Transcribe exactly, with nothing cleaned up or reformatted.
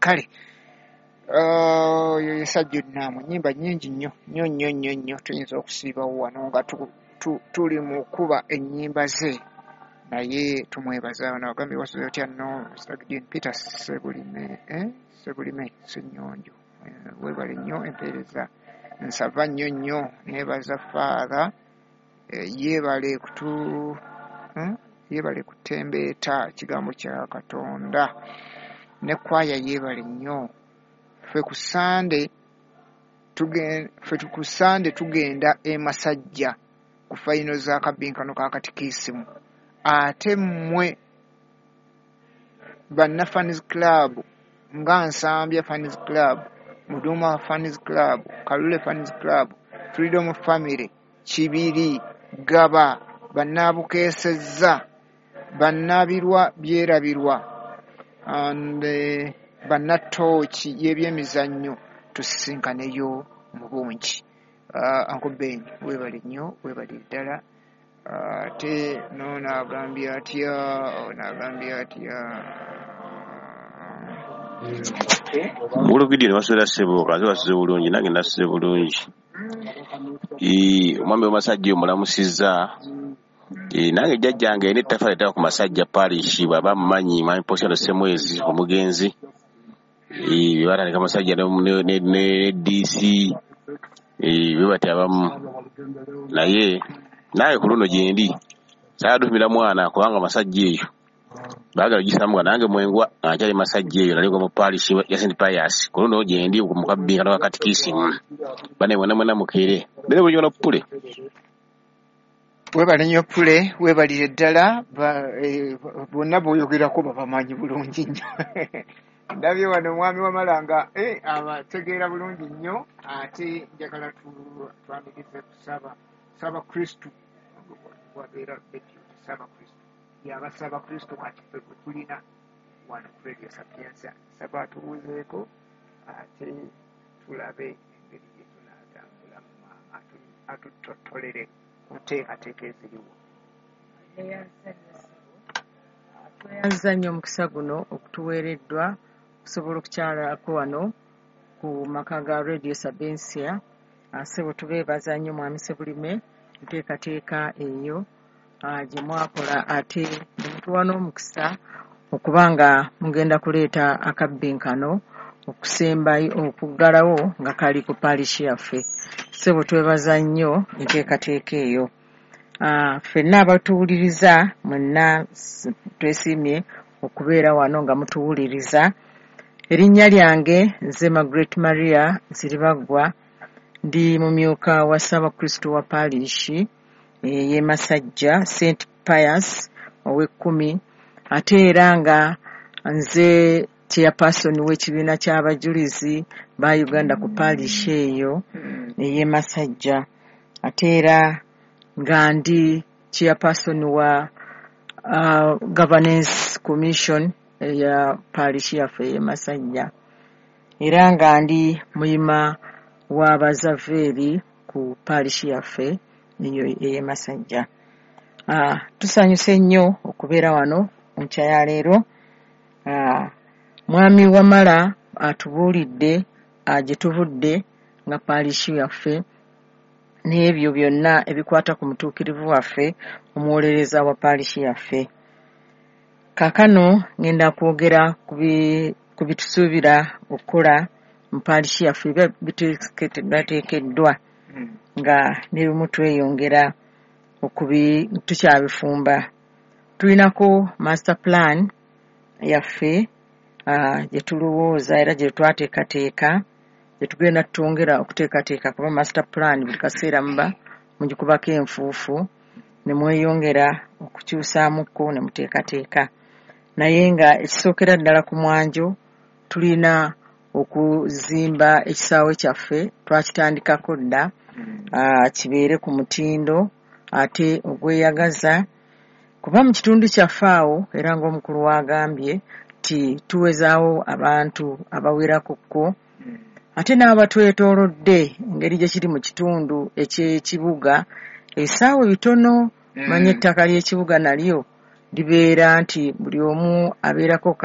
kale uh yesajja nnamu nnyimba nnyingi nnyo nnyo nnyo nnyo nnyo tuyinza okusiibawo wano nga tuli mu kuba ennyimba ze naye tumwebaza wano agambye wasuze otya nno Mister Gideon Peter Sebulime eh Sebulime Ssenyonjo webale nnyo empeereza nsava nnyo nnyo neebaza Father yeebale kutu hmm? yeebale kutembeeta ekigambo kya Katonda ne kwaya yeebale nnyo ffe ku Sande tugenda ffe ku Sande tugenda e Masajja ku final za kabinkano ka katikisimu ate mmwe banna Fans Club nga Nsambya Fans Club Muduma Fans Club Kalule Fans Club Freedom Family Kibiri Gaba bannabukeesezza bannabirwa byerabirwa and uh, bannatooki y'ebyemizannyo tusisinkaneyo mu bungi uh, Uncle Ben webale nnyo webale ddala ate uh, no naagambye atya naagambye atya Bulugidi ne basula sebo kaze basuze bulungi nange nasuze bulungi i omwami Masajja omulamusizza e nange jjajjange ne tafale ta ku Masajja parish baba mmanyi mmanyi posero semwezi omugenzi e bibatandika Masajja ne ne D C e bibati abamu naye naye ku luno gyendi saadumira mwana kubanga Masajja eyo baagala gisamuka nange mwengwa akyali Masajja eyo naliko mu parish ya Saint Pius ku luno gyendi ku mukabbinga wakatikisimu bane mwana mwana mukere bene bujona pule webale nnyo pule webalire ddala bonna b'oyogerako babamanyi bulungi nnyo ndabye wano omwami Wamalanga eh abategeera bulungi nnyo ate njagala twandikirize kusaba saba Kristu wabeera Betty saba Kristu yabasaba Kristu kati ffe tulina wano ku Radio Sapienza saba atubuuzeeko ate tulabe engeri gye tunaatambula atutotolere kuteekateeka eziriwo. Tweyanza nnyo omukisa guno okutuweereddwa okusobola okukyalako wano ku maka ga Radio Sapienza. Ssebo tubeebaza nnyo mwami Sebulime nteekateeka eyo gye mwakola ate nemutuwa n'omukisa okuba nga mugenda kuleeta akabbinkano okusembayo okuggalawo nga kali ku parish yaffe. Ssebo twebaza nnyo enteekateeka eyo. Ffenna abatuwuliriza mwenna twesiimye okubeera wano nga mutuwuliriza. Erinnya lyange nze Margaret Maria Nsiribaggwa ndi mumyuka wa Ssaabakristo wa parish y'e Masajja Saint Pius ow'ekkumi ate era nga nze chairperson w'ekibiina ky'abajulizi ba Uganda ku parish eyo y'e Masajja ate era nga ndi chairperson wa uh, Governance Commission ya parish yaffe y'e Masajja era nga ndi muyima wa bazaveeri ku parish yaffe eyo y'e Masajja. Uh, tusanyuse nnyo okubeera wano mu nkya ya leero. Uh, mwami Wamala atubuulidde gye tuvudde nga parish yaffe n'ebyo byonna ebikwata ku mutuukirivu waffe omuwolereza wa parish yaffe. Kaakano ngenda kwogera ku bitusuubira okukola mu parish yaffe biteekeddwa nga n'ebimu tweyongera okubi tukyabifumba. Tulinako master plan yaffe uh, gye tulowooza era gye twateekateeka gye tugenda tutongera okuteekateeka kuba master plan buli kaseera muba mugikubako enfuufu ne mweyongera okukyusaamuko ne muteekateeka. Naye nga ekisookera ddala ku mwanjo tulina okuzimba ekisaawe kyaffe twakitandikako dda uh, kibeere ku mutindo ate ogweyagaza kuba mu kitundu kyaffe awo era ng'omukulu wagambye ti tuwezaawo abantu abawerako ate n'abatwetoolodde engeri gye kiri mu kitundu eky'ekibuga ebisaawe bitono manye ettaka ly'ekibuga nalyo libeera nti buli omu abeerako